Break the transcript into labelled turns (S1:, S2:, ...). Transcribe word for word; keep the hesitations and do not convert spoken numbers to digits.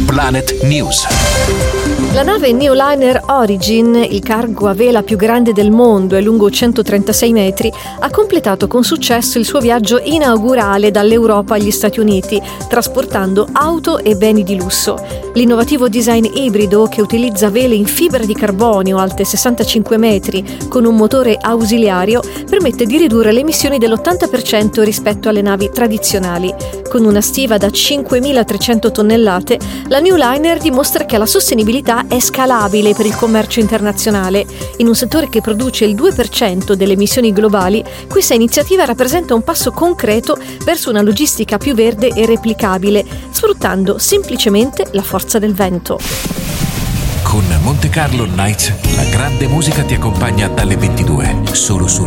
S1: Planet News.
S2: La nave Neoliner Origin, il cargo a vela più grande del mondo e lungo centotrentasei metri, ha completato con successo il suo viaggio inaugurale dall'Europa agli Stati Uniti, trasportando auto e beni di lusso. L'innovativo design ibrido, che utilizza vele in fibra di carbonio alte sessantacinque metri con un motore ausiliario, permette di ridurre le emissioni dell'ottanta per cento rispetto alle navi tradizionali. Con una stiva da cinquemilatrecento tonnellate, la Neoliner dimostra che la sostenibilità è scalabile per il commercio internazionale. In un settore che produce il due per cento delle emissioni globali, questa iniziativa rappresenta un passo concreto verso una logistica più verde e replicabile, sfruttando semplicemente la forza del vento.
S1: Con Monte Carlo Nights, la grande musica ti accompagna dalle ventidue, solo su